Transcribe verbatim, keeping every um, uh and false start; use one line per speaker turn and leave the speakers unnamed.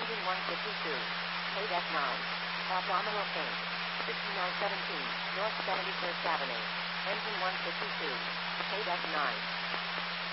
Engine one fifty-two. K D E C nine. Abdominal pain. sixty-nine seventeen. North seventy-first Avenue. Engine one fifty-two. K D E C nine.